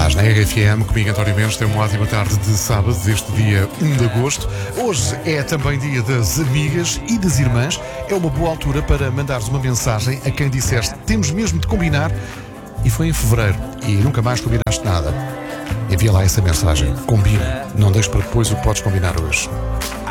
Estás na RFM, comigo António Mendes, tem uma ótima tarde de sábado, deste dia 1 de agosto. Hoje é também dia das amigas e das irmãs. É uma boa altura para mandares uma mensagem a quem disseste temos mesmo de combinar e foi em fevereiro e nunca mais combinaste nada. Envia lá essa mensagem, combina, não deixes para depois o que podes combinar hoje.